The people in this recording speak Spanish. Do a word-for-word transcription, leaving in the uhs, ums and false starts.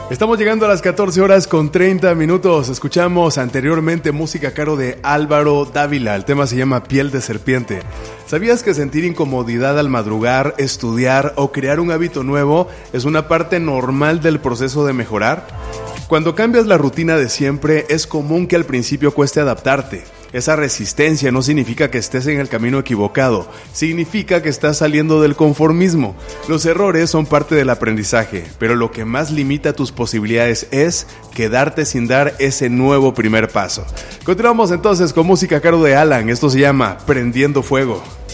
Estamos llegando a las catorce horas con treinta minutos. Escuchamos anteriormente música a cargo de Álvaro Dávila. El tema se llama Piel de Serpiente. ¿Sabías que sentir incomodidad al madrugar, estudiar o crear un hábito nuevo es una parte normal del proceso de mejorar? Cuando cambias la rutina de siempre, es común que al principio cueste adaptarte. Esa resistencia no significa que estés en el camino equivocado, significa que estás saliendo del conformismo. Los errores son parte del aprendizaje, pero lo que más limita tus posibilidades es quedarte sin dar ese nuevo primer paso. Continuamos entonces con música a cargo de Alan, esto se llama Prendiendo Fuego.